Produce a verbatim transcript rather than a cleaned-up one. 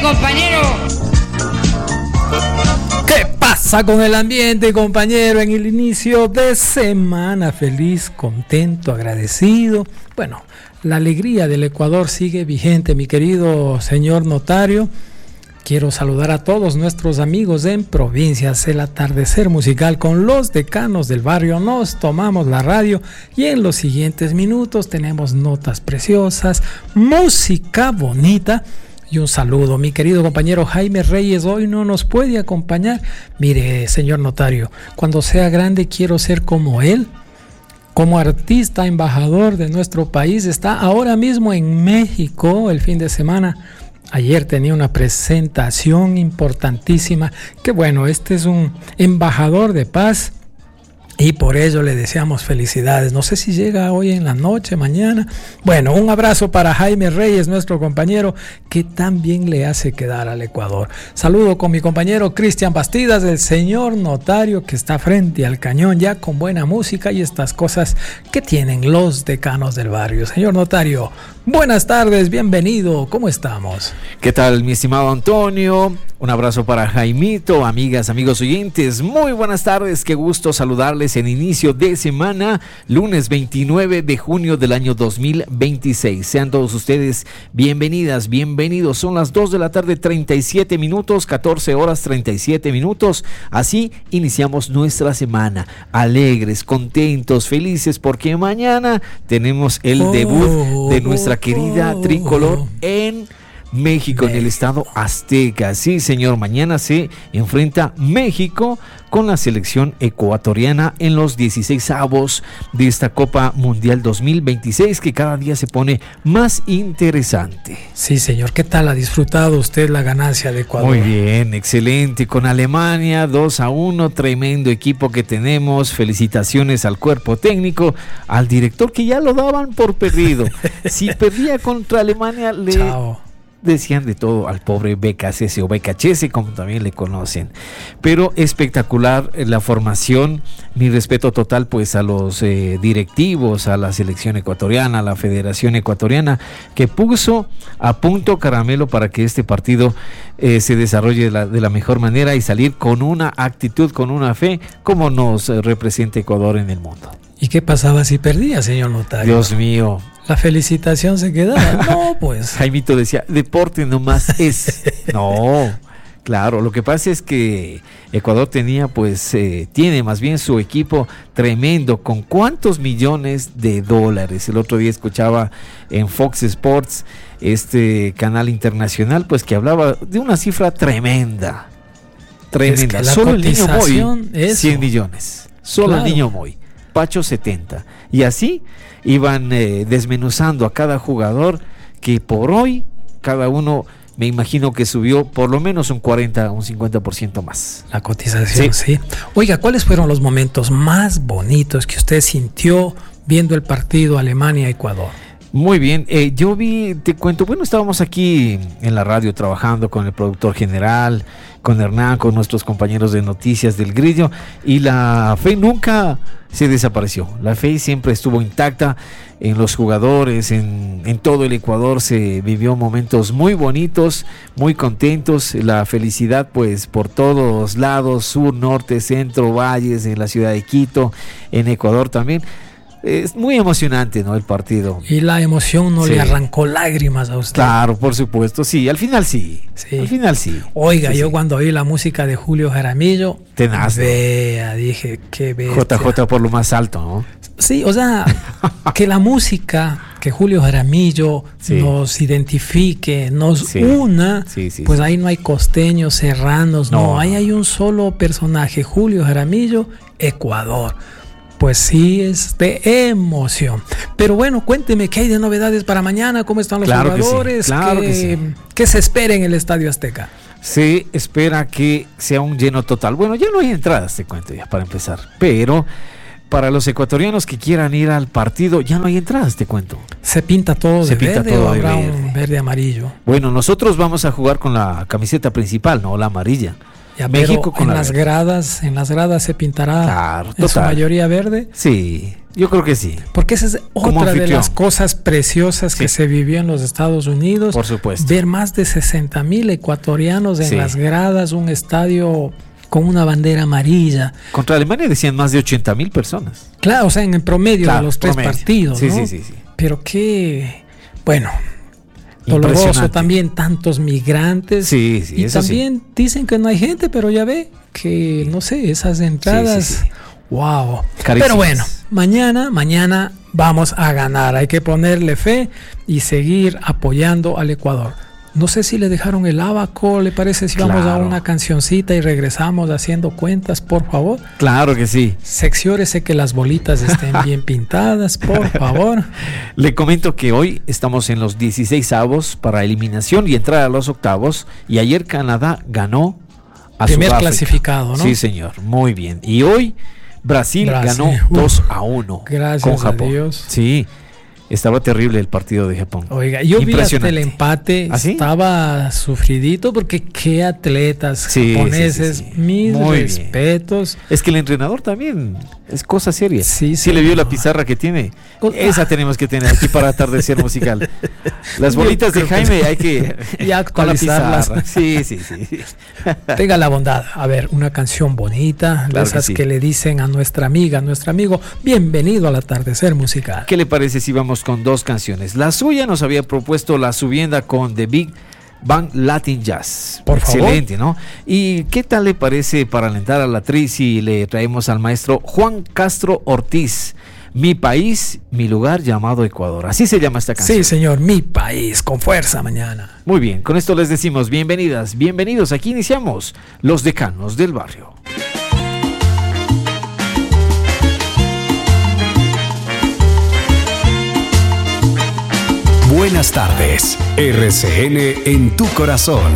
compañero. ¿Qué pasa con el ambiente, compañero? En el inicio de semana, feliz, contento, agradecido. Bueno, la alegría del Ecuador sigue vigente, mi querido señor notario. Quiero saludar a todos nuestros amigos en provincias. El atardecer musical con los decanos del barrio. Nos tomamos la radio y en los siguientes minutos tenemos notas preciosas, música bonita y un saludo. Mi querido compañero Jaime Reyes hoy no nos puede acompañar. Mire, señor notario, cuando sea grande quiero ser como él. Como artista embajador de nuestro país, está ahora mismo en México el fin de semana. Ayer tenía una presentación importantísima, que bueno, este es un embajador de paz y por ello le deseamos felicidades. No sé si llega hoy en la noche, mañana. Bueno, un abrazo para Jaime Reyes, nuestro compañero, que también le hace quedar al Ecuador. Saludo con mi compañero Cristian Bastidas, el señor notario, que está frente al cañón ya con buena música y estas cosas que tienen los decanos del barrio. Señor notario, buenas tardes, bienvenido, ¿cómo estamos? ¿Qué tal, mi estimado Antonio? Un abrazo para Jaimito, amigas, amigos oyentes. Muy buenas tardes, qué gusto saludarles en inicio de semana, lunes veintinueve de junio del año dos mil veintiséis. Sean todos ustedes bienvenidas, bienvenidos. Son las dos de la tarde, treinta y siete minutos, catorce horas treinta y siete minutos. Así iniciamos nuestra semana, alegres, contentos, felices, porque mañana tenemos el oh, debut de nuestra querida oh, tricolor en México, en el estado azteca. Sí, señor, mañana se enfrenta México con la selección ecuatoriana en los dieciseisavos de esta Copa Mundial dos mil veintiséis, que cada día se pone más interesante. Sí, señor, ¿qué tal ha disfrutado usted la ganancia de Ecuador? Muy bien, excelente, con Alemania dos a uno, tremendo equipo que tenemos. Felicitaciones al cuerpo técnico, al director, que ya lo daban por perdido. Si perdía contra Alemania, le... Chao. Decían de todo al pobre B K C S o B K H S, como también le conocen. Pero espectacular la formación. Mi respeto total pues a los eh, directivos, a la selección ecuatoriana, a la Federación Ecuatoriana, que puso a punto caramelo para que este partido eh, se desarrolle de la, de la mejor manera y salir con una actitud, con una fe, como nos eh, representa Ecuador en el mundo. ¿Y qué pasaba si perdía, señor notario? Dios mío. La felicitación se quedaba. No, pues. Jaimito decía, deporte nomás es. No, claro, lo que pasa es que Ecuador tenía, pues, eh, tiene más bien su equipo tremendo. ¿Con cuántos millones de dólares? El otro día escuchaba en Fox Sports, este canal internacional, pues, que hablaba de una cifra tremenda. Tremenda. Es que solo el niño Moy, eso. cien millones. Solo claro. El niño Moy. Pacho setenta. Y así iban eh, desmenuzando a cada jugador, que por hoy cada uno, me imagino que subió por lo menos un cuarenta, un cincuenta por ciento más. La cotización, sí. sí. Oiga, ¿cuáles fueron los momentos más bonitos que usted sintió viendo el partido Alemania-Ecuador? Muy bien, eh, yo vi, te cuento, bueno, estábamos aquí en la radio trabajando con el productor general, con Hernán, con nuestros compañeros de noticias del Grillo, y la fe nunca se desapareció. La fe siempre estuvo intacta en los jugadores, en, en todo el Ecuador. Se vivió momentos muy bonitos, muy contentos. La felicidad pues por todos lados, sur, norte, centro, valles, en la ciudad de Quito, en Ecuador también. Es muy emocionante, ¿no? El partido. Y la emoción no sí. le arrancó lágrimas a usted. Claro, por supuesto, sí. Al final sí. sí. Al final sí. Oiga, sí, yo sí. cuando oí la música de Julio Jaramillo, tenaz, vea, dije, qué bestia. J J por lo más alto, ¿no? Sí, o sea, que la música, que Julio Jaramillo sí. nos identifique, nos sí. una, sí, sí, pues sí. ahí no hay costeños, serranos, no, no. Ahí hay un solo personaje, Julio Jaramillo, Ecuador. Pues sí, es de emoción. Pero bueno, cuénteme, ¿qué hay de novedades para mañana? ¿Cómo están los claro jugadores? Que sí, claro ¿Qué, que sí. ¿Qué se espera en el Estadio Azteca? Se espera que sea un lleno total. Bueno, ya no hay entradas, te cuento ya, para empezar. Pero para los ecuatorianos que quieran ir al partido, ya no hay entradas, te cuento. ¿Se pinta todo se de pinta verde todo o de habrá verde. un verde amarillo? Bueno, nosotros vamos a jugar con la camiseta principal, no la amarilla. Ya, México pero con en la las verde. gradas, en las gradas se pintará Claro, en su total. mayoría verde. Sí, yo creo que sí. Porque esa es Como otra de anfitrión. las cosas preciosas Sí. que se vivió en los Estados Unidos. Por supuesto. Ver más de sesenta mil ecuatorianos en Sí. las gradas, un estadio con una bandera amarilla. Contra Alemania decían más de ochenta mil personas. Claro, o sea, en el promedio Claro, de los tres promedio. partidos, Sí, ¿no? sí, sí, sí. Pero qué, bueno, doloroso Impresionante. también, tantos migrantes. Sí, sí, y eso sí. también dicen que no hay gente, pero ya ve que, no sé, esas entradas, Sí, sí, sí. wow. Carísimas. Pero bueno, mañana, mañana vamos a ganar. Hay que ponerle fe y seguir apoyando al Ecuador. No sé si le dejaron el abaco, ¿le parece si vamos a Claro. una cancioncita y regresamos haciendo cuentas, por favor? Claro que sí. Secciórese que las bolitas estén bien pintadas, por favor. Le comento que hoy estamos en los dieciséis avos para eliminación y entrar a los octavos. Y ayer Canadá ganó a Primer Sudáfrica. clasificado, ¿no? Sí, señor. Muy bien. Y hoy Brasil, Brasil, ganó uf, dos a uno gracias con a Japón. Dios. Sí, estaba terrible el partido de Japón. Oiga, yo vi hasta Impresionante. el empate, ¿Ah, sí? estaba sufridito porque qué atletas Sí, japoneses, sí, sí, sí. mis Muy bien. respetos. Es que el entrenador también es cosa seria. Sí, Sí, le vio señor. la pizarra que tiene. Con- Esa tenemos que tener aquí para atardecer musical. Las Yo bolitas de creo que Jaime hay que Ya con la actualizarlas. pizarra. Sí, sí, sí. Tenga la bondad, a ver, una canción bonita, de Claro que esas sí. que le dicen a nuestra amiga, a nuestro amigo, bienvenido al atardecer musical. ¿Qué le parece si vamos con dos canciones? La suya nos había propuesto La Subienda con The Big Bang Latin Jazz. Por favor. Excelente, ¿no? ¿Y qué tal le parece para alentar a la actriz si le traemos al maestro Juan Castro Ortiz? Mi país, mi lugar llamado Ecuador. Así se llama esta canción. Sí, señor, mi país, con fuerza mañana. Muy bien, con esto les decimos bienvenidas, bienvenidos. Aquí iniciamos Los Decanos del Barrio. Buenas tardes, R C N en tu corazón.